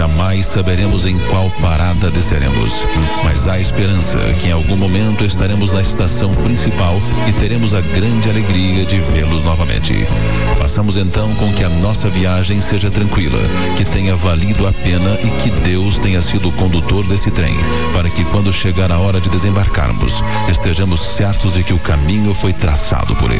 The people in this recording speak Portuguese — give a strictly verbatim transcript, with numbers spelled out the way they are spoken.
jamais saberemos em qual parada desceremos. Mas há esperança que em algum momento estaremos na estação principal e teremos a grande alegria de vê-los novamente. Façamos então com que a nossa viagem seja tranquila, que tenha valido a pena e que Deus tenha sido o condutor desse trem, para que quando chegar a hora de desembarcarmos, estejamos certos de que o caminho foi traçado por Ele.